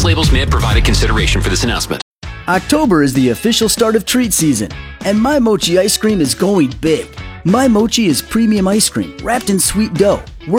labels may have provided consideration for this announcement. October is the official start of treat season, and My Mochi ice cream is going big. My Mochi is premium ice cream wrapped in sweet dough.